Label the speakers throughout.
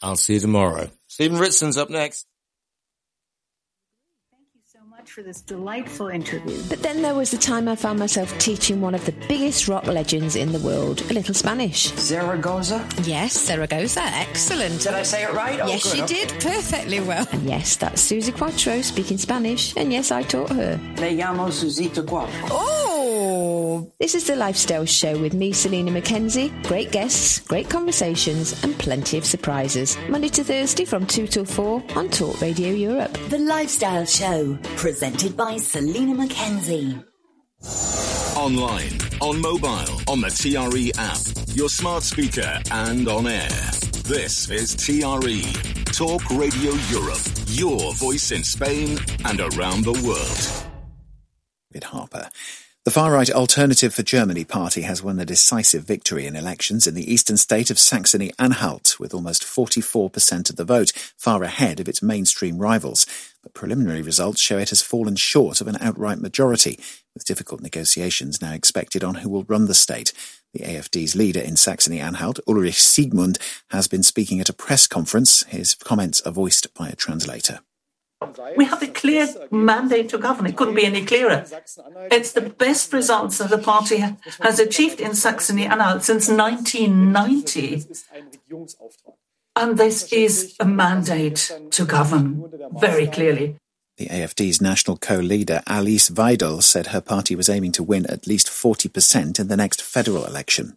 Speaker 1: I'll see you tomorrow. Stephen Ritson's up next.
Speaker 2: For this delightful interview.
Speaker 3: But then there was the time I found myself teaching one of the biggest rock legends in the world a little Spanish.
Speaker 4: Zaragoza?
Speaker 5: Yes, Zaragoza. Excellent.
Speaker 4: Did I say it right? Oh,
Speaker 5: yes,
Speaker 4: good.
Speaker 5: you did. Perfectly well.
Speaker 3: And yes, that's Susie Quattro speaking Spanish. And yes, I taught her.
Speaker 4: Me llamo Susita Quattro.
Speaker 5: Oh!
Speaker 3: This is the Lifestyle Show with me, Selena Mackenzie. Great guests, great conversations, and plenty of surprises. Monday to Thursday from 2 till 4 on Talk Radio Europe.
Speaker 6: The Lifestyle Show, presented by Selena Mackenzie.
Speaker 7: Online, on mobile, on the TRE app, your smart speaker, and on air. This is TRE, Talk Radio Europe, your voice in Spain and around the world.
Speaker 8: David Harper. The far-right Alternative for Germany party has won a decisive victory in elections in the eastern state of Saxony-Anhalt, with almost 44% of the vote, far ahead of its mainstream rivals. But preliminary results show it has fallen short of an outright majority, with difficult negotiations now expected on who will run the state. The AfD's leader in Saxony-Anhalt, Ulrich Siegmund, has been speaking at a press conference. His comments are voiced by a translator.
Speaker 9: We have a clear mandate to govern. It couldn't be any clearer. It's the best results that the party has achieved in Saxony-Anhalt since 1990. And this is a mandate to govern, very clearly.
Speaker 8: The AfD's national co-leader, Alice Weidel, said her party was aiming to win at least 40% in the next federal election.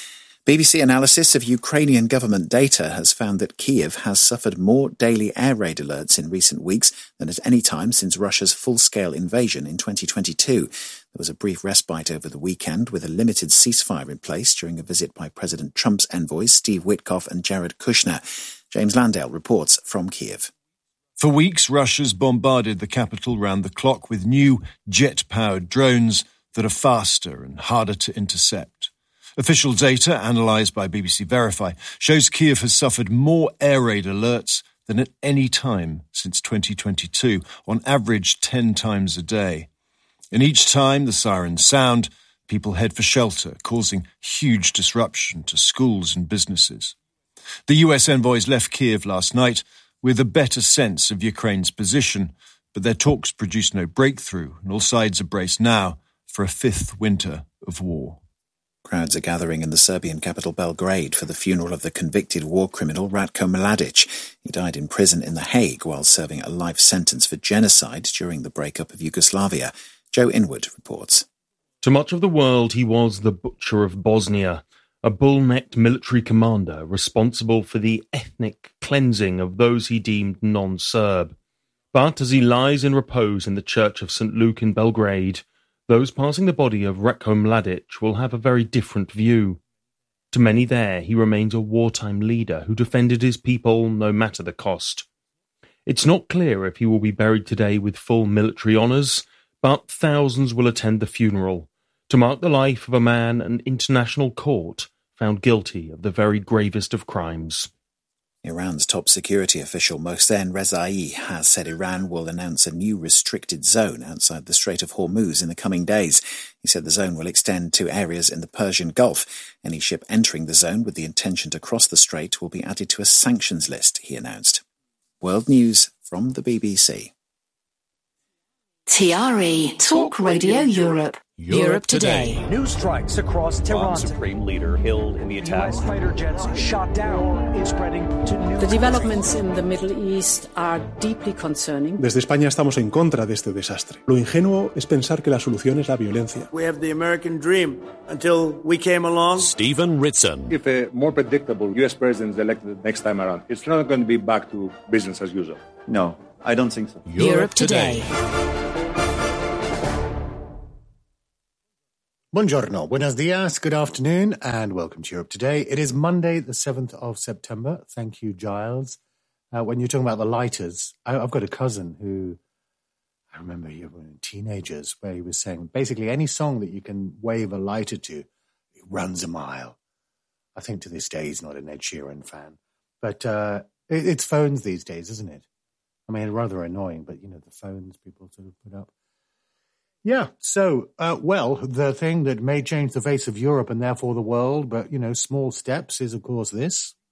Speaker 8: BBC analysis of Ukrainian government data has found that Kyiv has suffered more daily air raid alerts in recent weeks than at any time since Russia's full-scale invasion in 2022. There was a brief respite over the weekend with a limited ceasefire in place during a visit by President Trump's envoys Steve Witkoff and Jared Kushner. James Landale reports from Kyiv.
Speaker 10: For weeks, Russia's bombarded the capital round the clock with new jet-powered drones that are faster and harder to intercept. Official data, analysed by BBC Verify, shows Kyiv has suffered more air raid alerts than at any time since 2022, on average 10 times a day. And each time the sirens sound, people head for shelter, causing huge disruption to schools and businesses. The US envoys left Kyiv last night with a better sense of Ukraine's position, but their talks produced no breakthrough, and all sides are braced now for a fifth winter of war.
Speaker 8: Crowds are gathering in the Serbian capital Belgrade for the funeral of the convicted war criminal Ratko Mladic. He died in prison in The Hague while serving a life sentence for genocide during the breakup of Yugoslavia. Joe Inwood reports.
Speaker 11: To much of the world, he was the butcher of Bosnia, a bull-necked military commander responsible for the ethnic cleansing of those he deemed non-Serb. But as he lies in repose in the Church of St. Luke in Belgrade, those passing the body of Ratko Mladic will have a very different view. To many there, he remains a wartime leader who defended his people no matter the cost. It's not clear if he will be buried today with full military honours, but thousands will attend the funeral to mark the life of a man an international court found guilty of the very gravest of crimes.
Speaker 8: Iran's top security official Mohsen Rezaei has said Iran will announce a new restricted zone outside the Strait of Hormuz in the coming days. He said the zone will extend to areas in the Persian Gulf. Any ship entering the zone with the intention to cross the strait will be added to a sanctions list, he announced. World News from the BBC.
Speaker 6: TRE Talk Radio Europe.
Speaker 12: Europe Today.
Speaker 13: New strikes across Tehran.
Speaker 12: Supreme leader killed in the attack.
Speaker 13: US fighter jets shot down is spreading to new.
Speaker 14: The developments in the Middle East are deeply concerning.
Speaker 15: Desde España estamos en contra de este desastre. Lo ingenuo es pensar que la solución es la violencia.
Speaker 16: We have the American dream until we came along.
Speaker 12: Stephen Ritson.
Speaker 17: If a more predictable US president is elected next time around, it's not going to be back to business as usual.
Speaker 18: No, I don't think so.
Speaker 12: Europe Today.
Speaker 19: Buongiorno, buenos dias, good afternoon, and welcome to Europe Today. It is Monday, the 7th of September. Thank you, Giles. When you're talking about the lighters, I've got a cousin who, I remember you were teenagers, where he was saying, basically any song that you can wave a lighter to, it runs a mile. I think to this day he's not an Ed Sheeran fan. But it's phones these days, isn't it? I mean, rather annoying, but, you know, the phones people sort of put up. Yeah, so, the thing that may change the face of Europe and therefore the world, but, you know, small steps is, of course, this.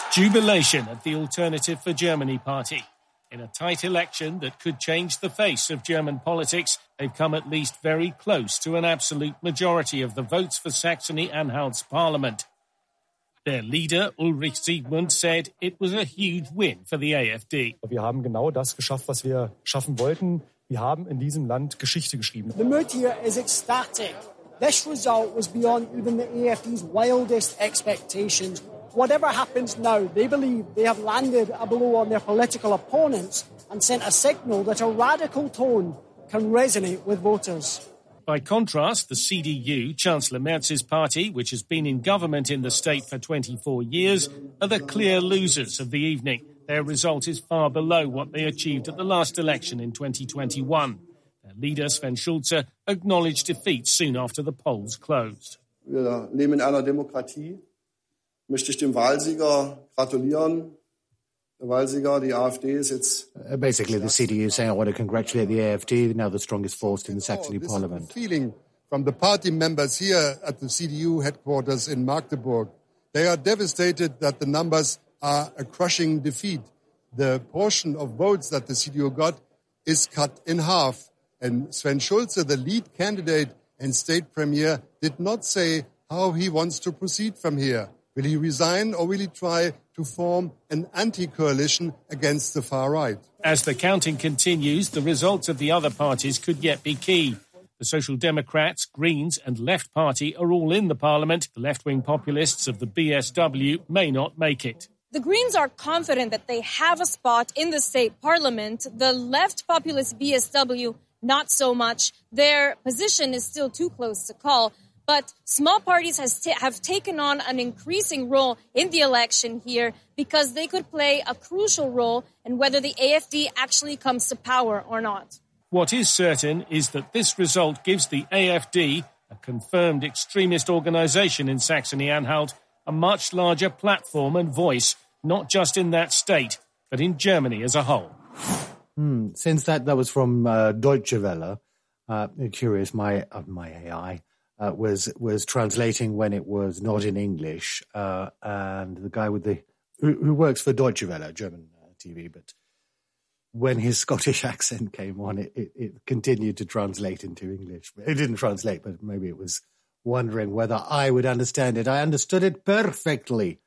Speaker 20: Jubilation at the Alternative for Germany party. In a tight election that could change the face of German politics, they've come at least very close to an absolute majority of the votes for Saxony-Anhalt's parliament. Their leader, Ulrich Siegmund, said it was a huge win for the AfD.
Speaker 21: Wir haben genau das geschafft, was wir schaffen wollten. Wir haben in diesem Land Geschichte geschrieben.
Speaker 22: The mood here is ecstatic. This result was beyond even the AfD's wildest expectations. Whatever happens now, they believe they have landed a blow on their political opponents and sent a signal that a radical tone can resonate with voters.
Speaker 20: By contrast, the CDU, Chancellor Merz's party, which has been in government in the state for 24 years, are the clear losers of the evening. Their result is far below what they achieved at the last election in 2021. Their leader, Sven Schulze, acknowledged defeat soon after the polls closed.
Speaker 23: Wir leben in einer Demokratie. Möchte ich dem Wahlsieger gratulieren. Der Wahlsieger, die AfD, ist jetzt...
Speaker 19: Basically, the CDU is saying, I want to congratulate the AfD, now the strongest force in the Saxony parliament.
Speaker 24: Feeling from the party members here at the CDU headquarters in Magdeburg. They are devastated that the numbers are a crushing defeat. The portion of votes that the CDU got is cut in half. And Sven Schulze, the lead candidate and state premier, did not say how he wants to proceed from here. Will he resign or will he try to form an anti-coalition against the far right?
Speaker 20: As the counting continues, the results of the other parties could yet be key. The Social Democrats, Greens and Left Party are all in the parliament. The left-wing populists of the BSW may not make it.
Speaker 25: The Greens are confident that they have a spot in the state parliament. The left populist BSW, not so much. Their position is still too close to call. But small parties have taken on an increasing role in the election here because they could play a crucial role in whether the AfD actually comes to power or not.
Speaker 20: What is certain is that this result gives the AfD, a confirmed extremist organisation in Saxony-Anhalt, a much larger platform and voice, not just in that state, but in Germany as a whole.
Speaker 19: Since that was from Deutsche Welle, curious, my AI... was translating when it was not in English, and the guy with who works for Deutsche Welle, German TV, but when his Scottish accent came on, it continued to translate into English. It didn't translate, but maybe it was wondering whether I would understand it. I understood it perfectly.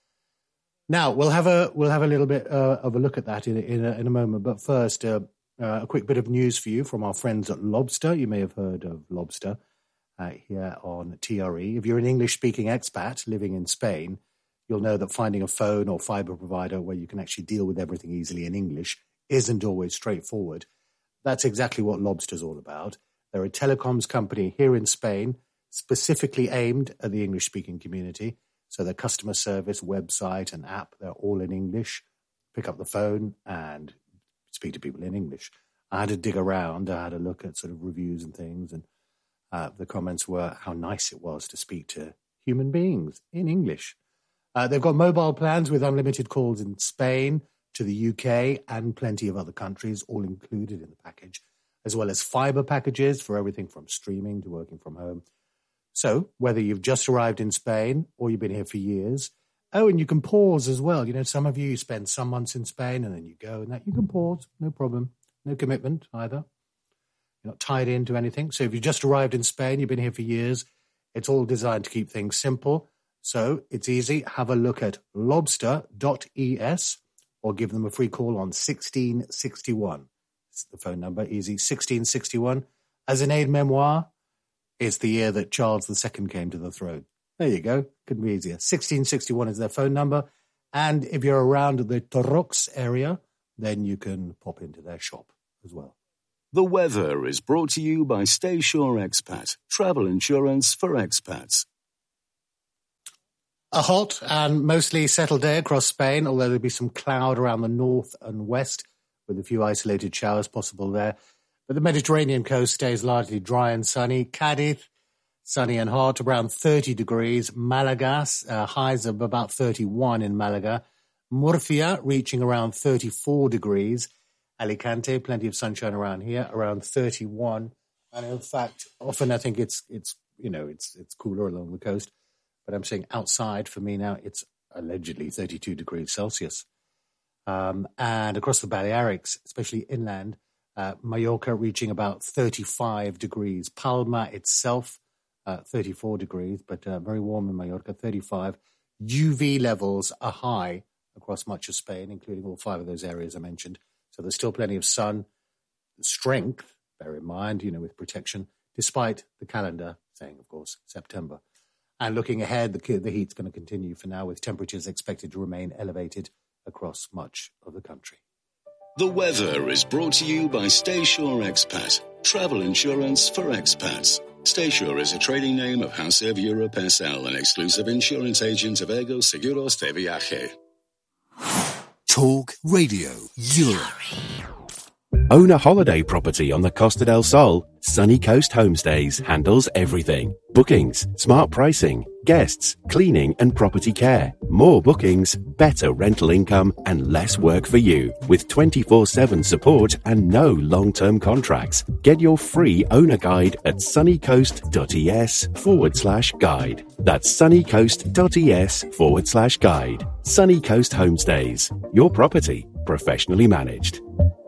Speaker 19: Now we'll have a little bit of a look at that in a moment, but first a quick bit of news for you from our friends at Lobster. You may have heard of Lobster. Here on TRE. If you're an English-speaking expat living in Spain, you'll know that finding a phone or fibre provider where you can actually deal with everything easily in English isn't always straightforward. That's exactly what Lobster's all about. They're a telecoms company here in Spain, specifically aimed at the English-speaking community. So their customer service, website and app, they're all in English. Pick up the phone and speak to people in English. I had to dig around. I had a look at sort of reviews and things, and the comments were how nice it was to speak to human beings in English. They've got mobile plans with unlimited calls in Spain, to the UK, and plenty of other countries, all included in the package, as well as fibre packages for everything from streaming to working from home. So whether you've just arrived in Spain or you've been here for years, and you can pause as well. You know, some of you spend some months in Spain and then you go and that you can pause, no problem, no commitment either. You're not tied into anything. So if you just arrived in Spain, you've been here for years, it's all designed to keep things simple. So it's easy. Have a look at lobster.es or give them a free call on 1661. It's the phone number, easy, 1661. As in aide-memoire, it's the year that Charles II came to the throne. There you go. Couldn't be easier. 1661 is their phone number. And if you're around the Torrox area, then you can pop into their shop as well.
Speaker 7: The weather is brought to you by StaySure Expat, travel insurance for expats.
Speaker 19: A hot and mostly settled day across Spain, although there'll be some cloud around the north and west with a few isolated showers possible there. But the Mediterranean coast stays largely dry and sunny. Cádiz, sunny and hot, around 30 degrees. Malaga, highs of about 31 in Malaga. Murcia, reaching around 34 degrees. Alicante, plenty of sunshine around here, around 31. And in fact, often I think it's cooler along the coast. But I'm saying outside for me now, it's allegedly 32 degrees Celsius. And across the Balearics, especially inland, Mallorca reaching about 35 degrees. Palma itself, 34 degrees, but very warm in Mallorca, 35. UV levels are high across much of Spain, including all 5 of those areas I mentioned. So there's still plenty of sun, strength, bear in mind, with protection, despite the calendar saying, of course, September. And looking ahead, the heat's going to continue for now, with temperatures expected to remain elevated across much of the country.
Speaker 7: The weather is brought to you by StaySure Expat, travel insurance for expats. StaySure is a trading name of Hausev Europe SL, an exclusive insurance agent of Ego Seguros de Viaje.
Speaker 1: Talk Radio Europe.
Speaker 2: Own a holiday property on the Costa del Sol? Sunny Coast Homestays handles everything. Bookings, smart pricing, guests, cleaning and property care. More bookings, better rental income and less work for you. With 24/7 support and no long-term contracts. Get your free owner guide at sunnycoast.es/guide. That's sunnycoast.es/guide. Sunny Coast Homestays. Your property, professionally managed.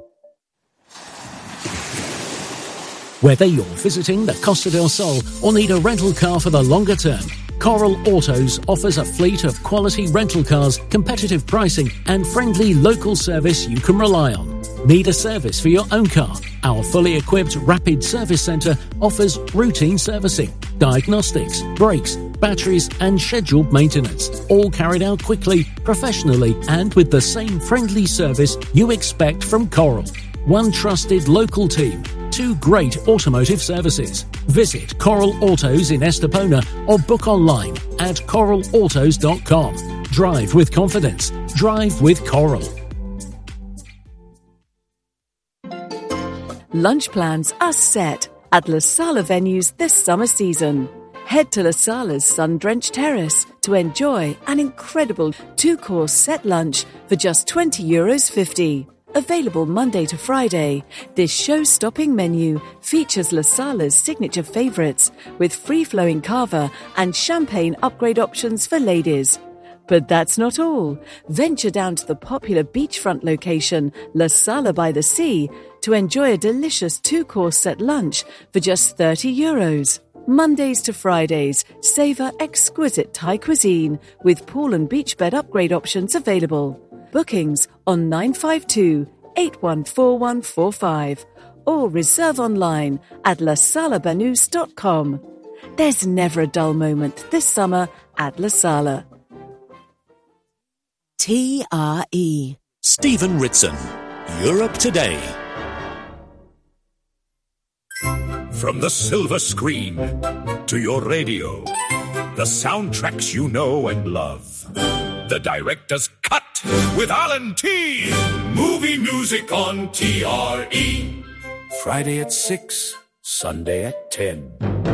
Speaker 12: Whether you're visiting the Costa del Sol or need a rental car for the longer term, Coral Autos offers a fleet of quality rental cars, competitive pricing and friendly local service you can rely on. Need a service for your own car? Our fully equipped rapid service centre offers routine servicing, diagnostics, brakes, batteries and scheduled maintenance, all carried out quickly, professionally and with the same friendly service you expect from Coral. One trusted local team, 2 great automotive services. Visit Coral Autos in Estepona or book online at coralautos.com. Drive with confidence. Drive with Coral.
Speaker 3: Lunch plans are set at La Sala venues this summer season. Head to La Sala's sun-drenched terrace to enjoy an incredible 2-course set lunch for just €20.50. Available Monday to Friday, this show-stopping menu features La Sala's signature favourites with free-flowing cava and champagne upgrade options for ladies. But that's not all. Venture down to the popular beachfront location, La Sala by the Sea, to enjoy a delicious 2-course set lunch for just €30. Mondays to Fridays, savour exquisite Thai cuisine with pool and beach bed upgrade options available. Bookings on 952-814145 or reserve online at lasalabanus.com. There's never a dull moment this summer at La Sala.
Speaker 1: TRE. Stephen Ritson. Europe Today.
Speaker 4: From the silver screen to your radio, the soundtracks you know and love. The Director's Cut with Alan T. Movie music on TRE. Friday at 6, Sunday at 10.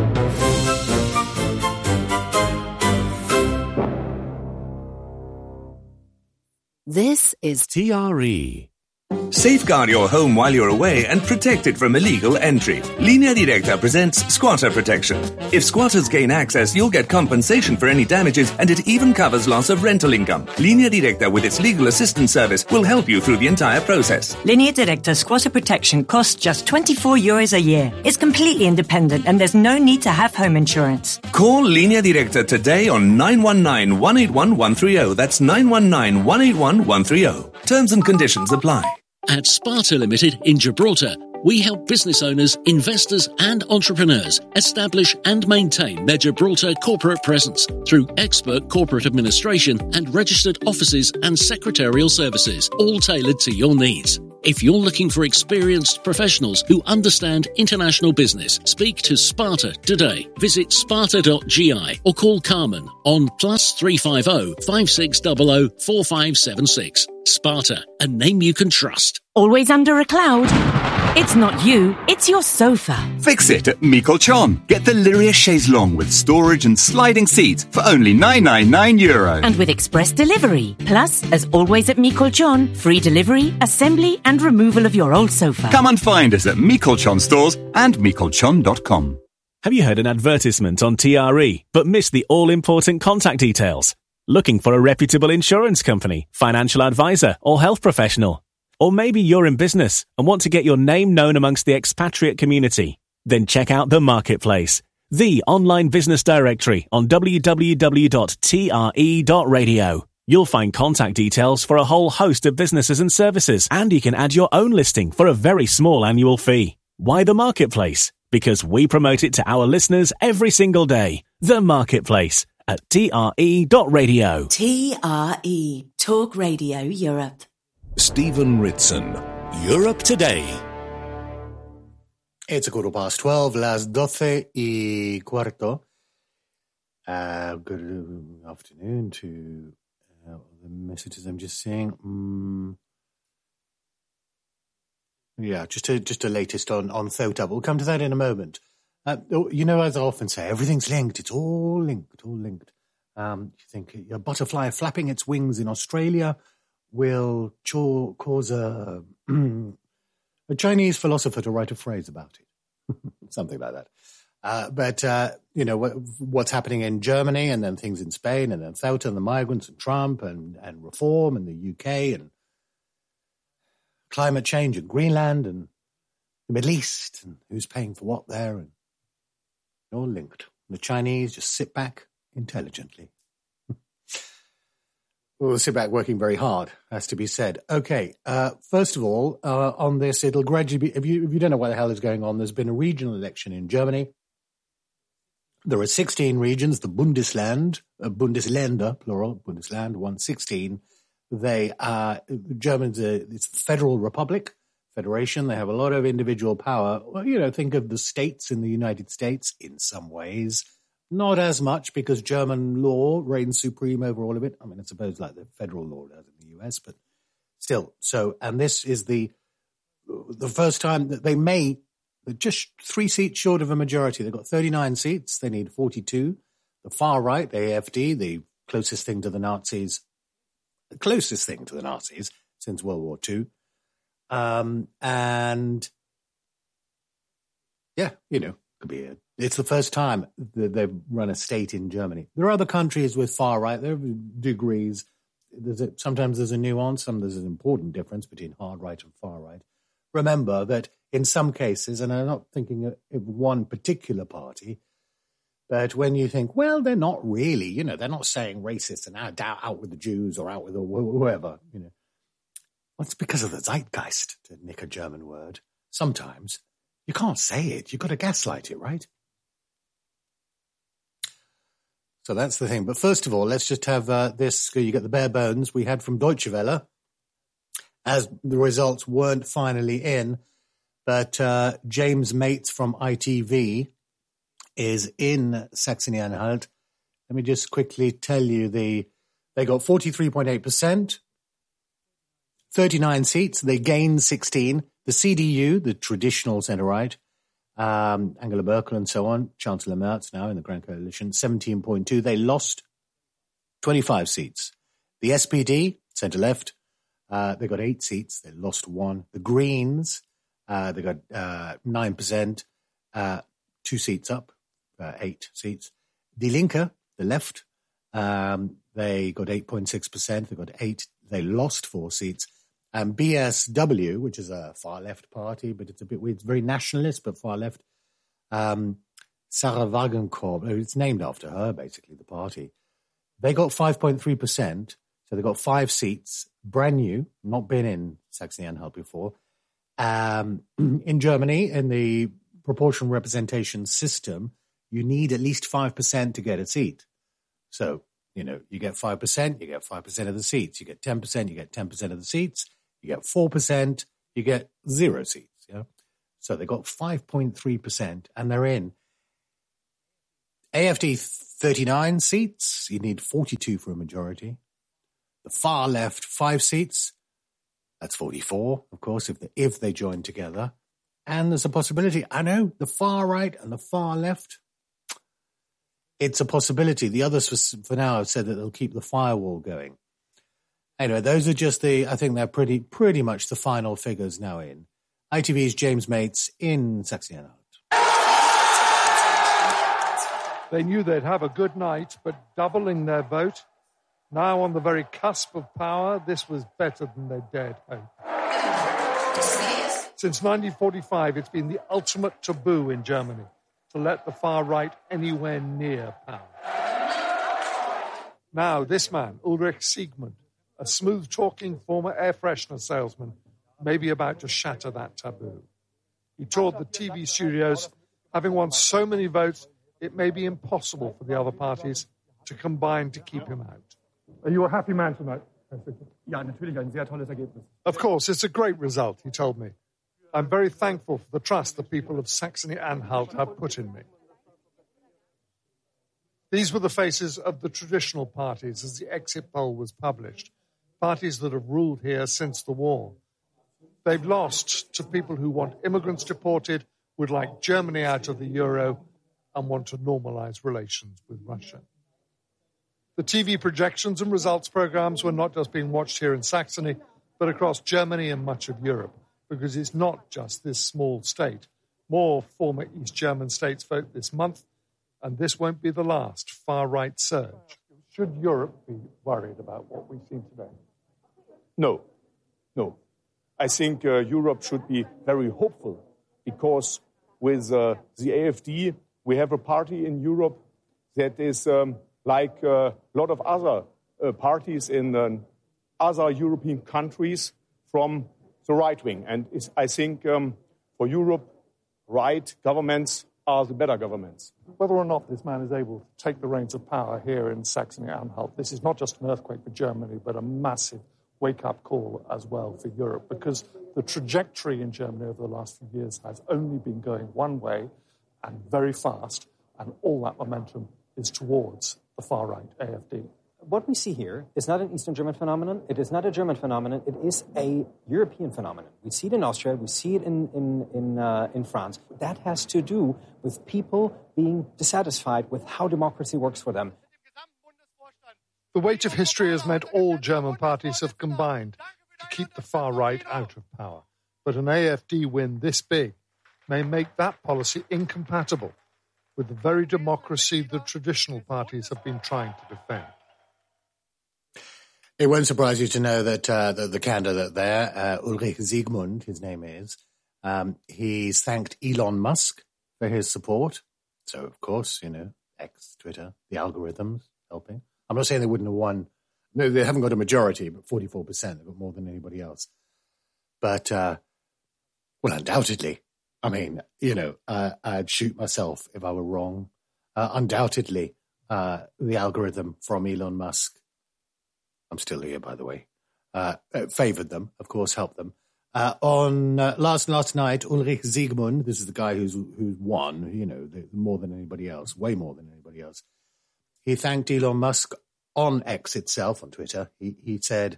Speaker 1: This is
Speaker 5: TRE. Safeguard your home while you're away and protect it from illegal entry. Linea Directa presents Squatter Protection. If squatters gain access, you'll get compensation for any damages, and it even covers loss of rental income. Linea Directa, with its legal assistance service, will help you through the entire process.
Speaker 26: Linea Directa Squatter Protection costs just €24 a year. It's completely independent and there's no need to have home insurance.
Speaker 5: Call Linea Directa today on 919-181-130. That's 919-181-130. Terms and conditions apply.
Speaker 12: At Sparta Limited in Gibraltar, we help business owners, investors and entrepreneurs establish and maintain their Gibraltar corporate presence through expert corporate administration and registered offices and secretarial services, all tailored to your needs. If you're looking for experienced professionals who understand international business, speak to Sparta today. Visit sparta.gi or call Carmen on +350 5600 4576. Sparta, a name you can trust.
Speaker 26: Always under a cloud? It's not you, it's your sofa.
Speaker 27: Fix it at Mikolchon. Get the Lyria chaise longue with storage and sliding seats for only €999.
Speaker 26: And with express delivery. Plus, as always at Mikolchon, free delivery, assembly and removal of your old sofa.
Speaker 27: Come and find us at Mikolchon stores and mikolchon.com.
Speaker 28: Have you heard an advertisement on TRE but missed the all-important contact details?
Speaker 6: Looking for a reputable insurance company, financial advisor, or health professional? Or maybe you're in business and want to get your name known amongst the expatriate community? Then check out The Marketplace, the online business directory on www.tre.radio. You'll find contact details for a whole host of businesses and services, and you can add your own listing for a very small annual fee. Why The Marketplace? Because we promote it to our listeners every single day. The Marketplace at tre.radio.
Speaker 1: TRE, Talk Radio Europe.
Speaker 4: Stephen Ritson, Europe Today.
Speaker 19: It's 12:15, las 12:15. Good afternoon to the messages I'm just seeing. Yeah, just a latest on Thota. We'll come to that in a moment. You know, as I often say, everything's linked. It's all linked. You think a butterfly flapping its wings in Australia will cause a Chinese philosopher to write a phrase about it. Something like that. But you know, what's happening in Germany, and then things in Spain, and then Thota and the migrants and Trump and reform and the UK and climate change and Greenland and the Middle East and who's paying for what there, and all linked. The Chinese just sit back intelligently. We'll sit back working very hard, has to be said. Okay, first of all, on this, it'll gradually be, if you don't know what the hell is going on, there's been a regional election in Germany. There are 16 regions, the Bundesland, Bundesländer, plural, Bundesland, 116. They are, Germans, it's the federal republic, federation. They have a lot of individual power. Well, you know, think of the states in the United States in some ways. Not as much, because German law reigns supreme over all of it. I mean, I suppose like the federal law does in the US, but still. So, and this is the first time that they're just 3 seats short of a majority. They've got 39 seats. They need 42. The far right, the AfD, the closest thing to the Nazis since World War II. And yeah, you know, could be it's the first time that they've run a state in Germany. There are other countries with far right. There are degrees. Sometimes there's a nuance. There's an important difference between hard right and far right. Remember that in some cases, and I'm not thinking of one particular party, but when you think, well, they're not really, you know, they're not saying racist and out with the Jews or out with whoever, you know. Well, it's because of the zeitgeist, to nick a German word. Sometimes you can't say it. You've got to gaslight it, right? So that's the thing. But first of all, let's just have this. You get the bare bones we had from Deutsche Welle, as the results weren't finally in. But James Mates from ITV is in Saxony-Anhalt. Let me just quickly tell you they got 43.8%, 39 seats. They gained 16. The CDU, the traditional centre-right, Angela Merkel and so on, Chancellor Merz now in the Grand Coalition, 17.2. They lost 25 seats. The SPD, centre-left, they got 8 seats. They lost 1. The Greens, they got 9%, 2 seats up, 8 seats. Die Linke, the left, they got 8.6%. They got 8. They lost 4 seats. And BSW, which is a far-left party, but it's a bit weird. It's very nationalist, but far-left. Sarah Wagenknecht, it's named after her, basically, the party. They got 5.3%, so they got 5 seats, brand new, not been in Saxony-Anhalt before. In Germany, in the proportional representation system, you need at least 5% to get a seat. So, you know, you get 5%, you get 5% of the seats. You get 10%, you get 10% of the seats. You get 4%, you get 0 seats. Yeah? So they got 5.3%, and they're in. AfD, 39 seats. You need 42 for a majority. The far left, 5 seats. That's 44, of course, if they join together. And there's a possibility. I know, the far right and the far left, it's a possibility. The others, for now, have said that they'll keep the firewall going. Anyway, those are just I think they're pretty much the final figures now in. ITV's James Mates in Saxony-Anhalt.
Speaker 8: They knew they'd have a good night, but doubling their vote Now on the very cusp of power, this was better than they dared hope. Since 1945, it's been the ultimate taboo in Germany to let the far right anywhere near power. Now, this man, Ulrich Siegmund, a smooth-talking former air freshener salesman, may be about to shatter that taboo. He toured the TV studios, having won so many votes, it may be impossible for the other parties to combine to keep him out. Are you a happy man tonight?
Speaker 21: Ja, natürlich, ein sehr tolles Ergebnis.
Speaker 8: Of course, it's a great result, he told me. I'm very thankful for the trust the people of Saxony-Anhalt have put in me. These were the faces of the traditional parties as the exit poll was published, parties that have ruled here since the war. They've lost to people who want immigrants deported, would like Germany out of the euro, and want to normalize relations with Russia. The TV projections and results programs were not just being watched here in Saxony, but across Germany and much of Europe, because it's not just this small state. More former East German states vote this month, and this won't be the last far-right surge. Should Europe be worried about what we've seen today?
Speaker 9: No. I think Europe should be very hopeful, because with the AfD, we have a party in Europe that is like a lot of other parties in other European countries from the right wing. And I think for Europe, right governments are the better governments.
Speaker 8: Whether or not this man is able to take the reins of power here in Saxony-Anhalt, this is not just an earthquake for Germany, but a massive wake-up call as well for Europe, because the trajectory in Germany over the last few years has only been going one way and very fast, and all that momentum is towards the far-right AfD.
Speaker 10: What we see here is not an Eastern German phenomenon. It is not a German phenomenon. It is a European phenomenon. We see it in Austria. We see it in France. That has to do with people being dissatisfied with how democracy works for them.
Speaker 8: The weight of history has meant all German parties have combined to keep the far right out of power. But an AfD win this big may make that policy incompatible with the very democracy the traditional parties have been trying to defend.
Speaker 19: It won't surprise you to know that the candidate there, Ulrich Siegmund, his name is, he's thanked Elon Musk for his support. So, of course, X, Twitter, the algorithms helping. I'm not saying they wouldn't have won. No, they haven't got a majority, but 44%. They've got more than anybody else. But, well, undoubtedly. I mean, I'd shoot myself if I were wrong. Undoubtedly, the algorithm from Elon Musk, I'm still here, by the way, favoured them, of course, helped them. On last night, Ulrich Siegmund, this is the guy who's won, more than anybody else, way more than anybody else. He thanked Elon Musk on X itself, on Twitter. He said,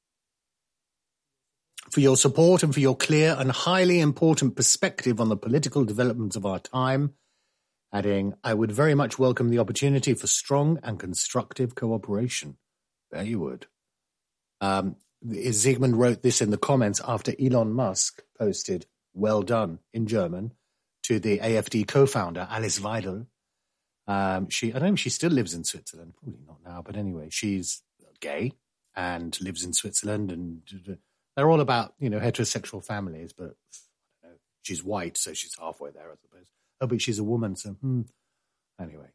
Speaker 19: for your support and for your clear and highly important perspective on the political developments of our time, adding, I would very much welcome the opportunity for strong and constructive cooperation. There you would. Siegmund wrote this in the comments after Elon Musk posted, well done, in German, to the AfD co-founder, Alice Weidel. I don't know if she still lives in Switzerland, probably not now, but anyway, she's gay and lives in Switzerland, and they're all about, heterosexual families, but I don't know, she's white, so she's halfway there, I suppose. Oh, but she's a woman, so anyway.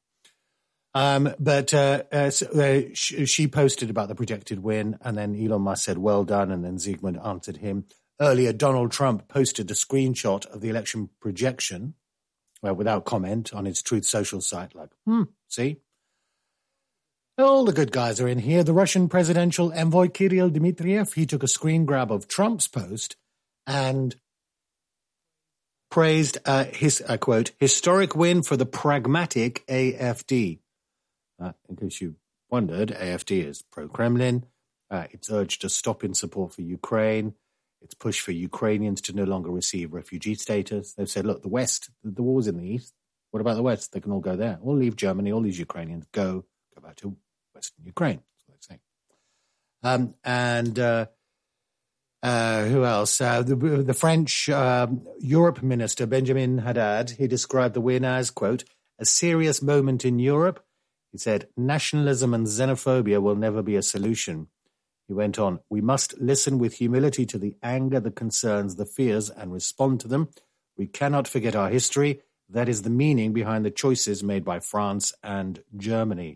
Speaker 19: She posted about the projected win, and then Elon Musk said, well done, and then Siegmund answered him. Earlier, Donald Trump posted a screenshot of the election projection, without comment, on his Truth Social site, like, see? All the good guys are in here. The Russian presidential envoy, Kirill Dmitriev, he took a screen grab of Trump's post and praised his, quote, historic win for the pragmatic AfD. In case you wondered, AfD is pro-Kremlin. It's urged a stop in support for Ukraine. It's pushed for Ukrainians to no longer receive refugee status. They've said, look, the West, the war's in the East. What about the West? They can all go there. All leave Germany. All these Ukrainians go back to Western Ukraine. That's what they're saying. Who else? The French Europe minister, Benjamin Haddad, he described the win as, quote, a serious moment in Europe. He said, nationalism and xenophobia will never be a solution. He went on, we must listen with humility to the anger, the concerns, the fears, and respond to them. We cannot forget our history. That is the meaning behind the choices made by France and Germany.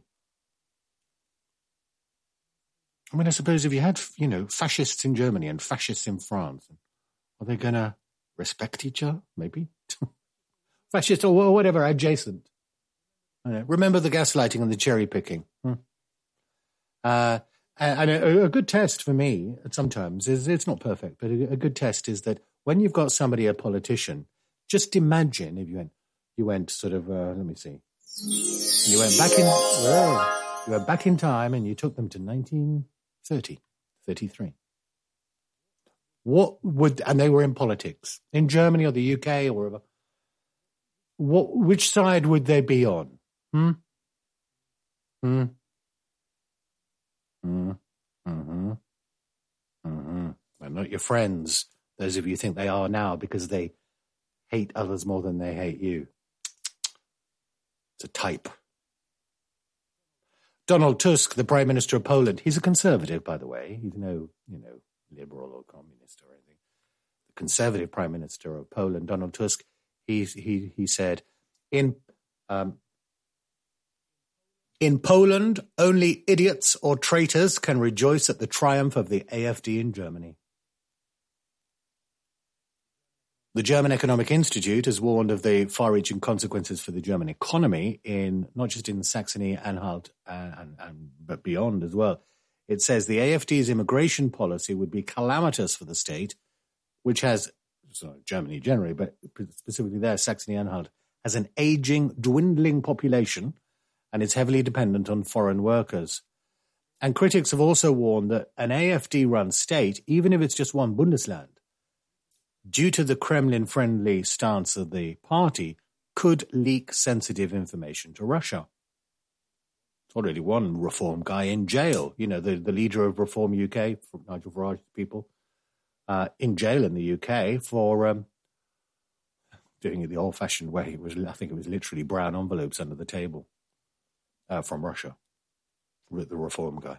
Speaker 19: I mean, I suppose if you had, fascists in Germany and fascists in France, are they going to respect each other? Maybe. Fascist or whatever, adjacent. Remember the gaslighting and the cherry picking. And a good test for me sometimes is, it's not perfect, but a good test is that when you've got somebody, a politician, just imagine if you went sort of, let me see. You went back in time and you took them to 1930, 33. And they were in politics, in Germany or the UK or wherever. Which side would they be on? They're not your friends, those of you think they are now, because they hate others more than they hate you. It's a type. Donald Tusk, the Prime Minister of Poland, he's a conservative, by the way. He's no, liberal or communist or anything. The conservative Prime Minister of Poland, Donald Tusk, he said, in Poland, only idiots or traitors can rejoice at the triumph of the AfD in Germany. The German Economic Institute has warned of the far-reaching consequences for the German economy, not just in Saxony-Anhalt, but beyond as well. It says the AfD's immigration policy would be calamitous for the state, which has, Germany generally, but specifically there, Saxony-Anhalt, has an aging, dwindling population, and it's heavily dependent on foreign workers. And critics have also warned that an AfD-run state, even if it's just one Bundesland, due to the Kremlin-friendly stance of the party, could leak sensitive information to Russia. It's already one Reform guy in jail, the leader of Reform UK, Nigel Farage's people, in jail in the UK for doing it the old-fashioned way. I think it was literally brown envelopes under the table from Russia, the Reform guy.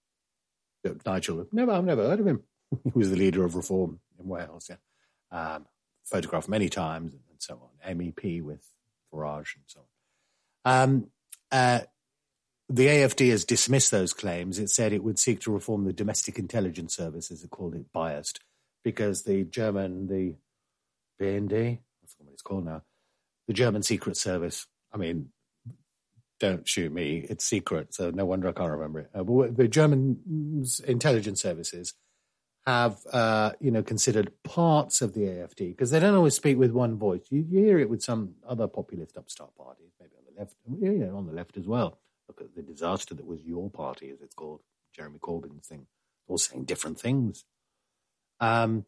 Speaker 19: Nigel, I've never heard of him. He was the leader of Reform in Wales, yeah. Photographed many times and so on, MEP with Farage and so on. The AfD has dismissed those claims. It said it would seek to reform the domestic intelligence service, as it called it, biased, because the BND, I forget what it's called now, the German Secret Service, don't shoot me, it's secret, so no wonder I can't remember it. But the German intelligence services have, considered parts of the AfD, because they don't always speak with one voice. You hear it with some other populist upstart parties, maybe on the left, on the left as well. Look at the disaster that was your party, as it's called, Jeremy Corbyn's thing, all saying different things. But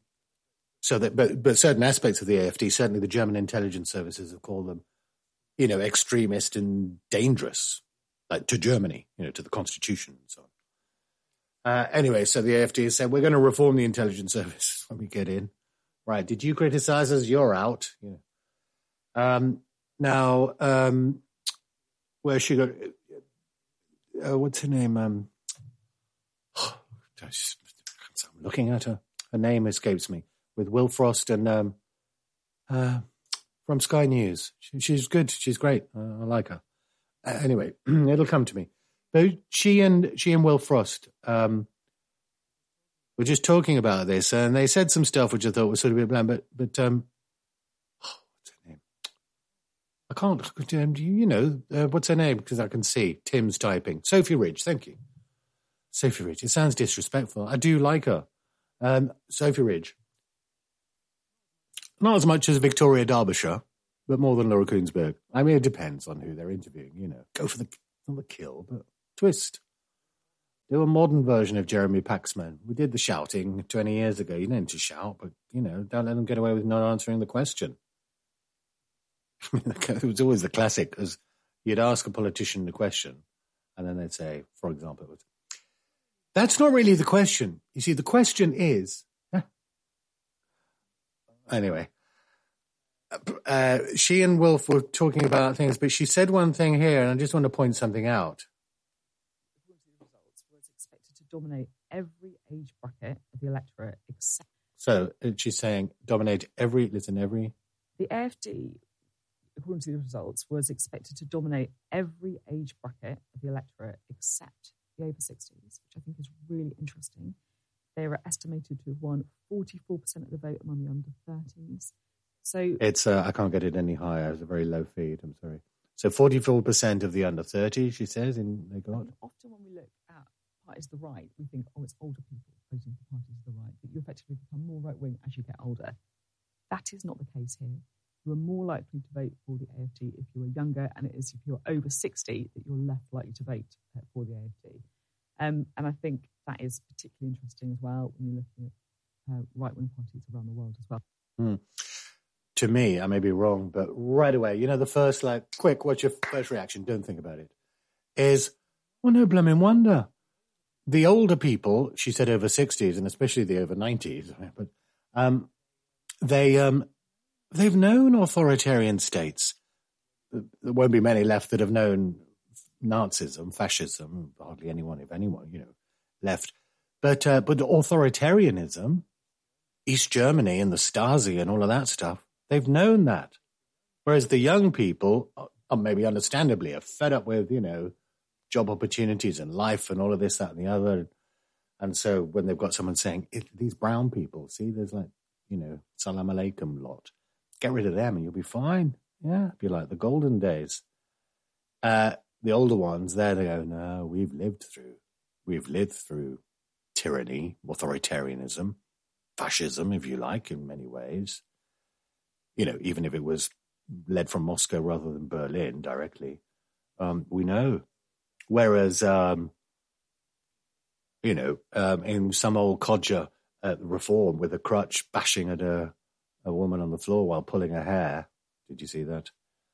Speaker 19: certain aspects of the AfD, certainly the German intelligence services have called them, extremist and dangerous, like to Germany, to the constitution and so on. Anyway, so the AfD said, we're going to reform the intelligence service when we get in. Right, did you criticize us? You're out. Where's she got? What's her name? I'm looking at her. Her name escapes me. With Will Frost and from Sky News. She's good. She's great. I like her. Anyway, it'll come to me. But she and Will Frost were just talking about this, and they said some stuff which I thought was sort of a bit bland. But what's her name? I can't. Do you know what's her name? Because I can see Tim's typing. Sophie Ridge. Thank you, Sophie Ridge. It sounds disrespectful. I do like her. Sophie Ridge. Not as much as Victoria Derbyshire, but more than Laura Kuenssberg. It depends on who they're interviewing. Go for not the kill, but twist. Do a modern version of Jeremy Paxman. We did the shouting 20 years ago. You don't need to shout, but, don't let them get away with not answering the question. It was always the classic, because you'd ask a politician the question, and then they'd say, for example, that's not really the question. You see, the question is... Anyway, she and Wolf were talking about things, but she said one thing here, and I just want to point something out.
Speaker 11: Was expected to dominate every age bracket of the electorate except...
Speaker 19: So she's saying dominate every...
Speaker 11: The AfD, according to the results, was expected to dominate every age bracket of the electorate except the over 60s, which I think is really interesting. They were estimated to have won 44% of the vote among the under 30s. So
Speaker 19: it's I can't get it any higher. It's a very low feed. I'm sorry. So 44% of the under 30, she says, they got.
Speaker 11: Often when we look at parties to the right, we think, it's older people voting for parties to the right, but you effectively become more right-wing as you get older. That is not the case here. You are more likely to vote for the AfD if you are younger, and it is if you're over 60 that you're less likely to vote for the AfD. And I think that is particularly interesting as well when you're looking at right-wing parties around the world as well.
Speaker 19: To me, I may be wrong, but right away, the first, quick, what's your first reaction? Don't think about it. Is, no blooming wonder. The older people, she said over 60s, and especially the over 90s, but they've known authoritarian states. There won't be many left that have known Nazism, fascism, hardly anyone, if anyone, left. But authoritarianism, East Germany and the Stasi and all of that stuff, they've known that. Whereas the young people, maybe understandably, are fed up with, job opportunities and life and all of this, that, and the other. And so when they've got someone saying, these brown people, see, there's salam alaikum lot. Get rid of them and you'll be fine. Yeah, it'd be like the golden days. The older ones, they go, no, we've lived through tyranny, authoritarianism, fascism, if you like, in many ways. Even if it was led from Moscow rather than Berlin directly, we know. Whereas, in some old codger reform with a crutch bashing at a woman on the floor while pulling her hair. Did you see that?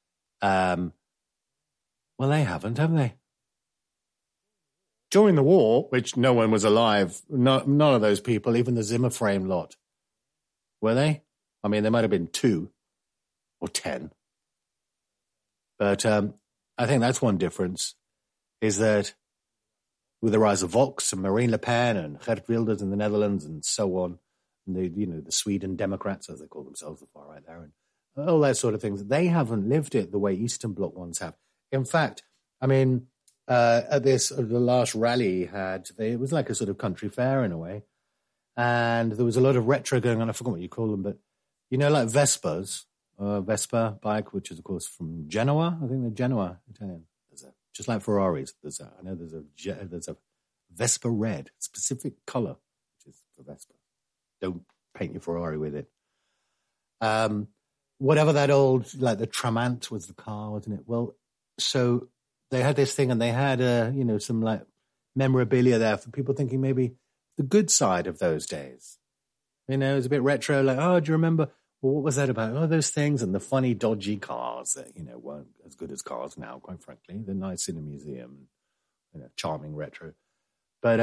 Speaker 19: Well, they haven't, have they? During the war, which no one was alive, none of those people, even the Zimmer frame lot, were they? I mean, there might have been 2 or 10. But I think that's one difference, is that with the rise of Vox and Marine Le Pen and Geert Wilders in the Netherlands and so on, and the Sweden Democrats, as they call themselves, the far right there, and all that sort of things, they haven't lived it the way Eastern Bloc ones have. In fact, I mean, at the last rally he had, it was like a sort of country fair in a way, and there was a lot of retro going on. I forgot what you call them, but like Vespas, Vespa bike, which is of course from Genoa. I think they're Genoa Italian. Just like Ferraris, there's a Vespa red, specific color, which is for Vespa. Don't paint your Ferrari with it. Whatever that old, like the Trabant was the car, wasn't it? Well, so they had this thing, and they had some like memorabilia there for people thinking maybe the good side of those days. It was a bit retro, like, do you remember? Well, what was that about? Oh, those things and the funny, dodgy cars that, weren't as good as cars now, quite frankly. They're nice in a museum, charming retro. But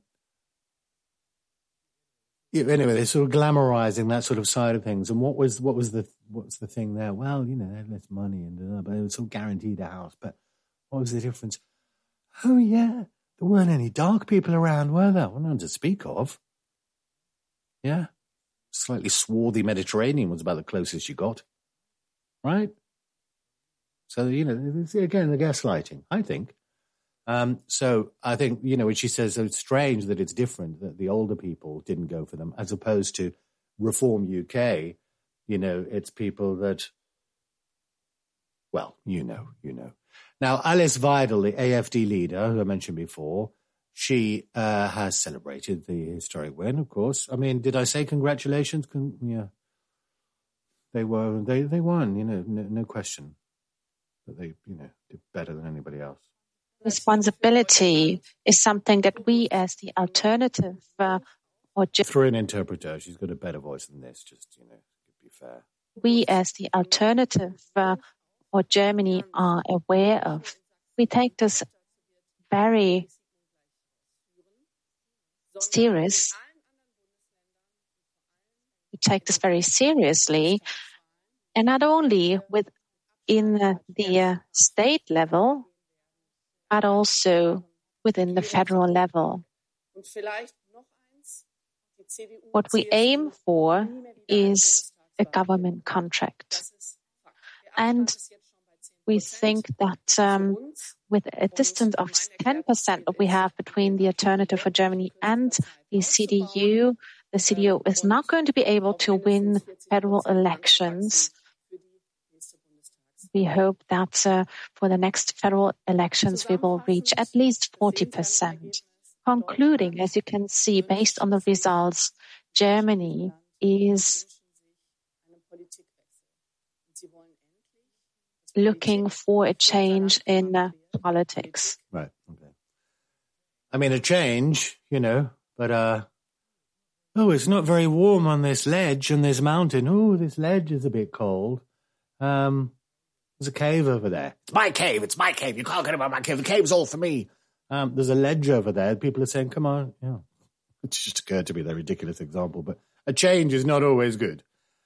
Speaker 19: anyway, they're sort of glamorizing that sort of side of things. And what's the thing there? Well, they had less money, but it was sort of guaranteed a house. But what was the difference? Oh, yeah, there weren't any dark people around, were there? Well, none to speak of. Yeah. Slightly swarthy Mediterranean was about the closest you got. Right? So, again, the gaslighting, I think. So I think, when she says it's strange that it's different, that the older people didn't go for them, as opposed to Reform UK, it's people that, well, you know. Now, Alice Weidel, the AfD leader, who I mentioned before, she has celebrated the historic win, of course. I mean, did I say congratulations? Yeah. They won, no question. But they, did better than anybody else.
Speaker 13: Responsibility is something that we as the alternative
Speaker 19: through an interpreter. She's got a better voice than this, just, to be fair.
Speaker 13: We as the alternative or Germany are aware of. We take this very serious. We take this very seriously And not only within the state level, but also within the federal level. What we aim for is a government contract. And we think that with a distance of 10% that we have between the Alternative for Germany and the CDU is not going to be able to win federal elections. We hope that for the next federal elections, we will reach at least 40%. Concluding, as you can see, based on the results, Germany is looking for a change in politics.
Speaker 19: Right. Okay. I mean, a change, but it's not very warm on this ledge and this mountain. Oh, this ledge is a bit cold. There's a cave over there. It's my cave. You can't get about my cave. The cave's all for me. There's a ledge over there. People are saying, come on. Yeah. It just occurred to me, that ridiculous example. But a change is not always good.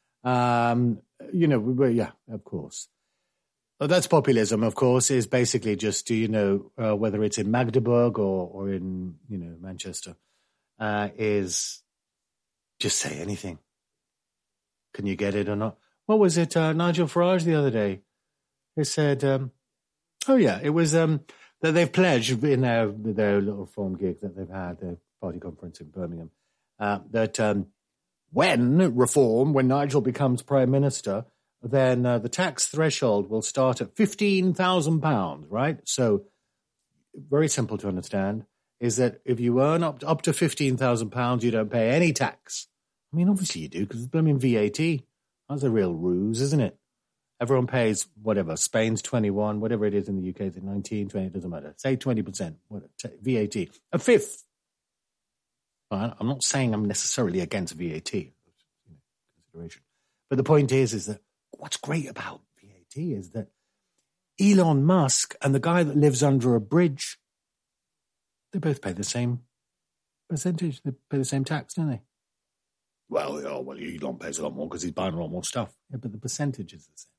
Speaker 19: Yeah, of course. Well, that's populism, of course, is basically just, whether it's in Magdeburg or in, Manchester, is just say anything. Can you get it or not? What was it, Nigel Farage the other day? He said, it was that they've pledged in their little phone gig that they've had, their party conference in Birmingham, that when Nigel becomes Prime Minister, then the tax threshold will start at £15,000, right? So very simple to understand is that if you earn up to £15,000, you don't pay any tax. I mean, obviously you do, because it's blooming VAT. That's a real ruse, isn't it? Everyone pays whatever. Spain's 21, whatever it is in the UK, is it 19, 20, it doesn't matter. Say 20%, VAT. A fifth. Well, I'm not saying I'm necessarily against VAT, consideration. But the point is that what's great about VAT is that Elon Musk and the guy that lives under a bridge, they both pay the same percentage. They pay the same tax, don't they? Well, Elon pays a lot more because he's buying a lot more stuff. Yeah, but the percentage is the same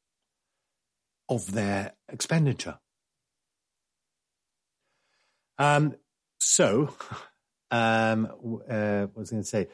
Speaker 19: of their expenditure. What was I going to say?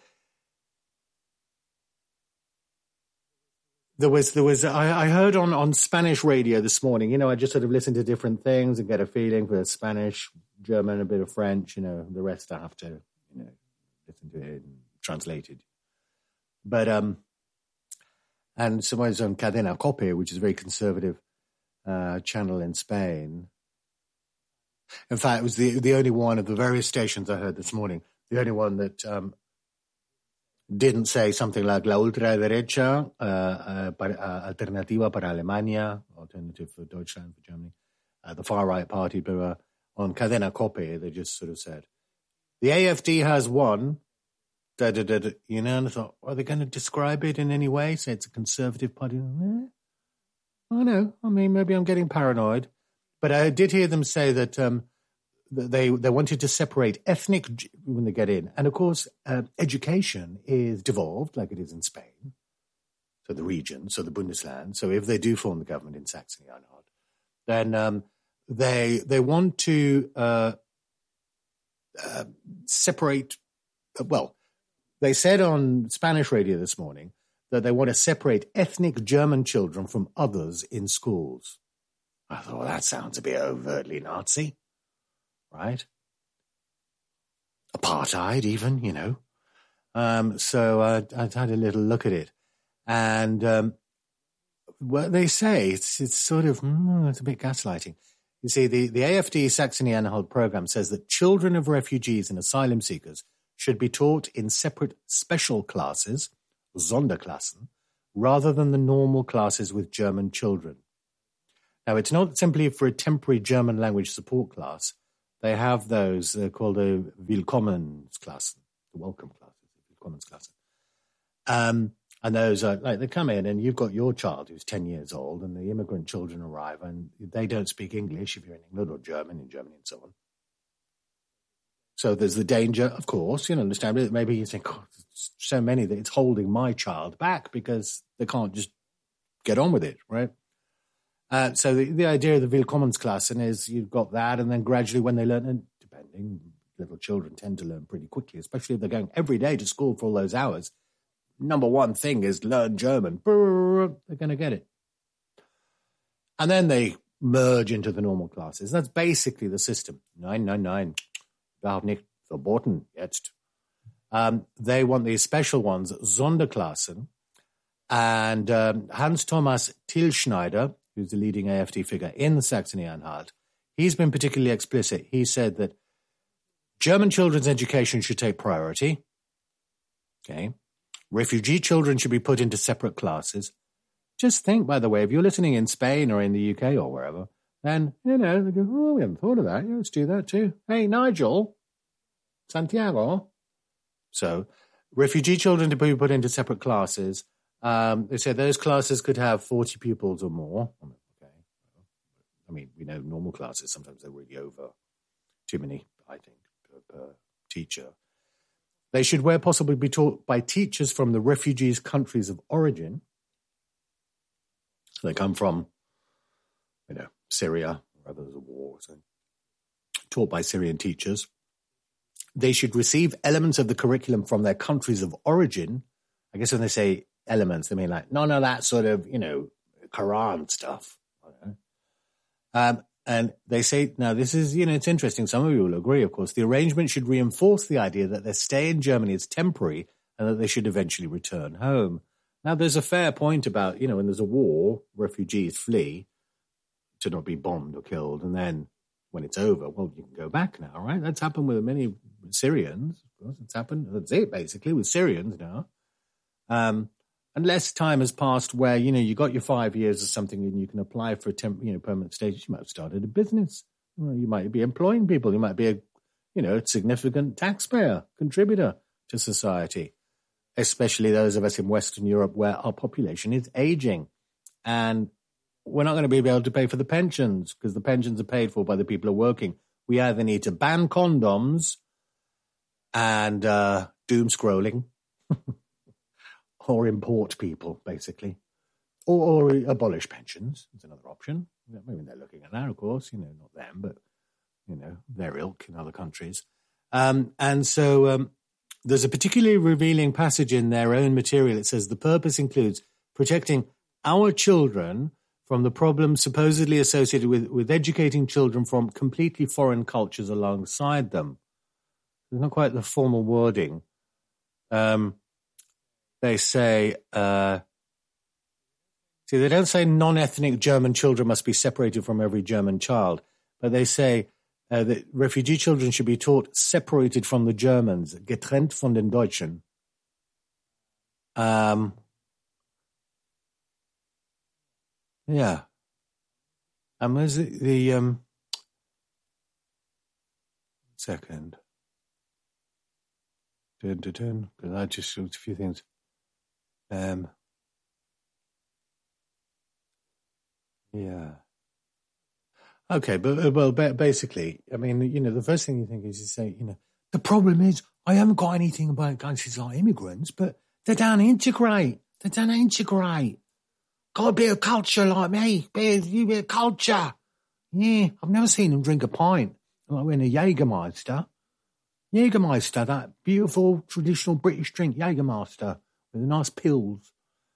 Speaker 19: There was. I heard on Spanish radio this morning. I just sort of listen to different things and get a feeling for Spanish, German, a bit of French. The rest I have to, listen to it and translate it. But and someone's on Cadena Cope, which is a very conservative channel in Spain. In fact, it was the only one of the various stations I heard this morning, the only one that didn't say something like la ultraderecha, alternativa para Alemania, alternative for Deutschland, for Germany, the far-right party, but on Cadena Cope, they just sort of said, the AfD has won, and I thought, are they going to describe it in any way? Say it's a conservative party? I know. I mean, maybe I'm getting paranoid. But I did hear them say that they wanted to separate ethnic when they get in. And, of course, education is devolved, like it is in Spain. So the region, so the Bundesland. So if they do form the government in Saxony-Anhalt, then they want to separate, they said on Spanish radio this morning that they want to separate ethnic German children from others in schools. I thought, well, that sounds a bit overtly Nazi, right? Apartheid even, So I had a little look at it. And what they say, it's sort of, it's a bit gaslighting. You see, the AfD Saxony-Anhalt program says that children of refugees and asylum seekers should be taught in separate special classes, Sonderklassen, rather than the normal classes with German children. Now, it's not simply for a temporary German language support class. They have those, they're called a Willkommensklassen, the welcome classes, Willkommensklassen. And those are, like, they come in and you've got your child who's 10 years old and the immigrant children arrive and they don't speak English if you're in England or German in Germany and so on. So there's the danger, of course, understand it. Maybe you think, there's so many that it's holding my child back because they can't just get on with it, right? So the idea of the Willkommensklassen is you've got that, and then gradually when they learn, and depending, little children tend to learn pretty quickly, especially if they're going every day to school for all those hours. Number one thing is learn German. They're going to get it. And then they merge into the normal classes. That's basically the system. Nein. Überhaupt nicht verboten jetzt. They want these special ones, Sonderklassen. And Hans-Thomas Tilschneider, who's the leading AfD figure in Saxony-Anhalt, he's been particularly explicit. He said that German children's education should take priority. Okay. Refugee children should be put into separate classes. Just think, by the way, if you're listening in Spain or in the UK or wherever, then, they go, oh, we haven't thought of that. Yeah, let's do that too. Hey, Nigel, Santiago. So, refugee children to be put into separate classes. They said those classes could have 40 pupils or more. Okay. I mean, we know normal classes, sometimes they're really over too many, I think, per teacher. They should, where possible, be taught by teachers from the refugees' countries of origin. So they come from, Syria, wherever there's a war. So taught by Syrian teachers. They should receive elements of the curriculum from their countries of origin. I guess when they say elements, they mean like none of that sort of, Quran stuff. And they say, now this is, it's interesting. Some of you will agree, of course. The arrangement should reinforce the idea that their stay in Germany is temporary and that they should eventually return home. Now, there's a fair point about, when there's a war, refugees flee to not be bombed or killed. And then when it's over, well, you can go back now, right? That's happened with many Syrians. Of course, it's happened. That's it, basically, with Syrians now. Unless time has passed where, you got your 5 years or something and you can apply for a permanent status, you might have started a business. Well, you might be employing people. You might be a significant taxpayer, contributor to society, especially those of us in Western Europe where our population is aging. And we're not going to be able to pay for the pensions because the pensions are paid for by the people who are working. We either need to ban condoms and doom scrolling or import people, basically, or abolish pensions. It's another option. Maybe they're looking at that, of course, not them, but, their ilk in other countries. And so there's a particularly revealing passage in their own material. It says the purpose includes protecting our children from the problems supposedly associated with educating children from completely foreign cultures alongside them. It's not quite the formal wording. They say, they don't say non-ethnic German children must be separated from every German child, but they say that refugee children should be taught separated from the Germans, getrennt von den Deutschen. Yeah. And was it the second? Because I just looked a few things. Yeah. Okay, but basically, I mean, the first thing you think is you say, the problem is I haven't got anything about countries like immigrants, but they don't integrate. Got a bit of culture like me, bit of culture. Yeah, I've never seen them drink a pint like when a Jägermeister. Jägermeister, that beautiful traditional British drink, Jägermeister, with the nice pills.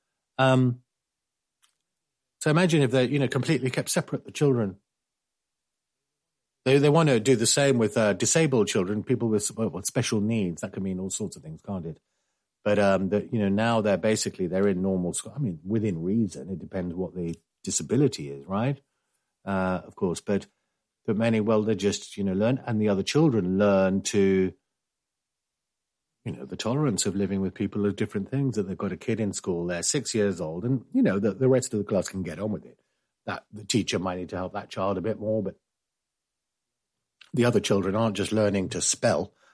Speaker 19: So imagine if they, completely kept separate, the children. They want to do the same with disabled children, people with special needs. That can mean all sorts of things, can't it? But now they're in normal school. I mean, within reason. It depends what the disability is, right? Of course, but many, they just learn, and the other children learn to, the tolerance of living with people of different things. That they've got a kid in school, they're 6 years old, and the rest of the class can get on with it. That the teacher might need to help that child a bit more, but the other children aren't just learning to spell.